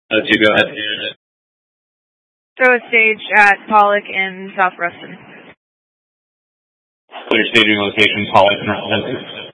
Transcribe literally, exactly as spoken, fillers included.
Uh, you go ahead. Throw a stage at Pollock in South Ruston. Clear staging location, Pollock, North Ruston.